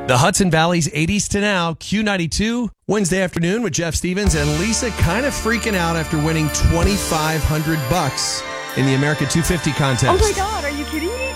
The Hudson Valley's 80s to now, Q92, Wednesday afternoon with Jeff Stevens and Lisa kind of freaking out after winning $2,500 in the America 250 contest. Oh my God, are you kidding me?